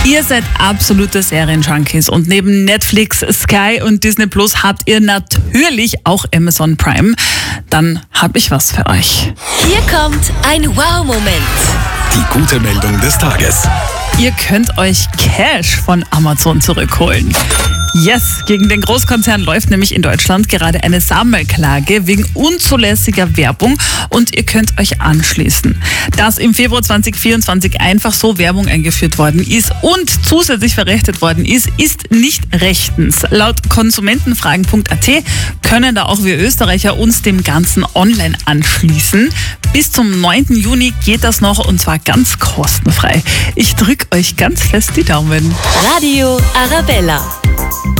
Ihr seid absolute Serienjunkies und neben Netflix, Sky und Disney Plus habt ihr natürlich auch Amazon Prime. Dann habe ich was für euch. Hier kommt ein Wow-Moment. Die gute Meldung des Tages. Ihr könnt euch Cash von Amazon zurückholen. Yes, gegen den Großkonzern läuft nämlich in Deutschland gerade eine Sammelklage wegen unzulässiger Werbung und ihr könnt euch anschließen. Dass im Februar 2024 einfach so Werbung eingeführt worden ist und zusätzlich verrechnet worden ist, ist nicht rechtens. Laut konsumentenfragen.at können da auch wir Österreicher uns dem Ganzen online anschließen. Bis zum 9. Juni geht das noch und zwar ganz kostenfrei. Ich drücke euch ganz fest die Daumen. Radio Arabella.